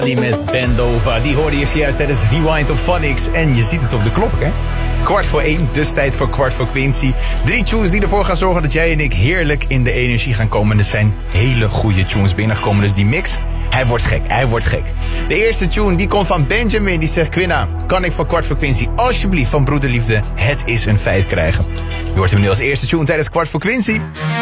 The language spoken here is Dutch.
Die met Bendova, die hoorde je juist tijdens Rewind op Phonics. En je ziet het op de klok, hè? 1:15, dus tijd voor Kwart voor Quincy. 3 tunes die ervoor gaan zorgen dat jij en ik heerlijk in de energie gaan komen. Er zijn hele goede tunes binnengekomen, dus die mix, hij wordt gek. De eerste tune, die komt van Benjamin, die zegt... Quinna, kan ik voor Kwart voor Quincy alsjeblieft van Broederliefde Het Is Een Feit krijgen? Je hoort hem nu als eerste tune tijdens Kwart voor Quincy.